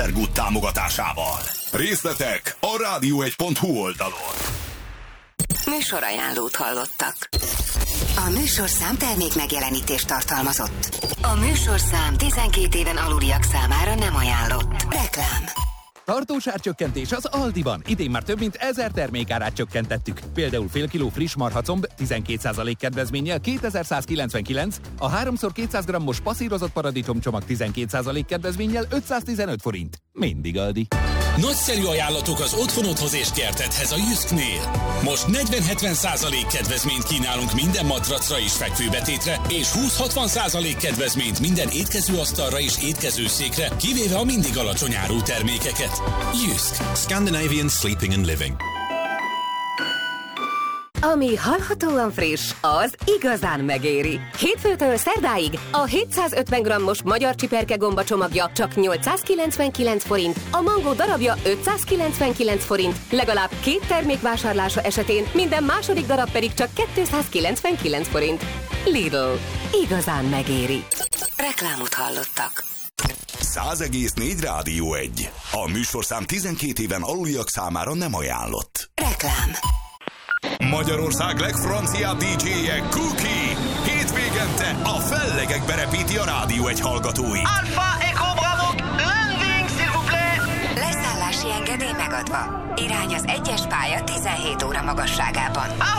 Good támogatásával. Részletek a radio1.hu oldalon. Műsorajánlót hallottak. A műsorszám termék megjelenítést tartalmazott. A műsorszám 12 éven aluliak számára nem ajánlott. Reklám. Tartós árcsökkentés az Aldiban. Idén már több mint 1000 termékárát csökkentettük. Például fél kiló friss marhacomb 12% kedvezménnyel 2199, a 3x200 g-os passzírozott paradicsomcsomag 12% kedvezménnyel 515 forint. Mindig Aldi. Nagyszerű ajánlatok az otthonodhoz és kertedhez a Jysknél. Most 40-70% kedvezményt kínálunk minden matracra és fekvőbetétre, és 20-60% kedvezményt minden étkezőasztalra és étkezőszékre, kivéve a mindig alacsony árú termékeket. Jysk. Scandinavian Sleeping and Living. Ami hallhatóan friss, az igazán megéri. Hétfőtől szerdáig a 750 g-os magyar csiperke gomba csomagja csak 899 forint, a mangó darabja 599 forint, legalább 2 termék vásárlása esetén minden második darab pedig csak 299 forint. Lidl. Igazán megéri. Reklámot hallottak. 100,4 Rádió 1. A műsorszám 12 éven aluliak számára nem ajánlott. Reklám. Magyarország legfranciább DJ-je Cookie. Hétvégente a fellegekbe repíti a Rádió 1 hallgatóit. Alpha Echo Bravo, landing s'il vous plaît. Leszállási engedély megadva. Irány az 1-es pálya 17 óra magasságában.